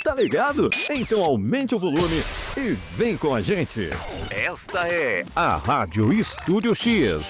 Tá ligado? Então aumente o volume e vem com a gente. Esta é a Rádio Estúdio X.